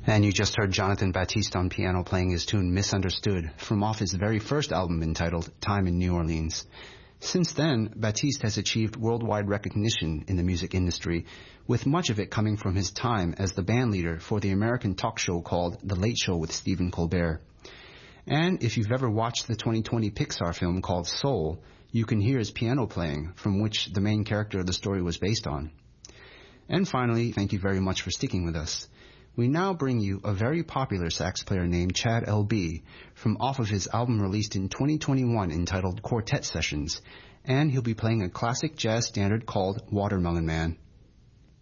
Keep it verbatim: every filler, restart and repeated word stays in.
And you just heard Jonathan Batiste on piano playing his tune Misunderstood from off his very first album entitled Time in New Orleans. Since then, Batiste has achieved worldwide recognition in the music industry, with much of it coming from his time as the bandleader for the American talk show called The Late Show with Stephen Colbert. And if you've ever watched the twenty twenty Pixar film called Soul, you can hear his piano playing, from which the main character of the story was based on. And finally, thank you very much for sticking with us. We now bring you a very popular sax player named Chad L B from off of his album released in twenty twenty-one entitled Quartet Sessions, and he'll be playing a classic jazz standard called Watermelon Man.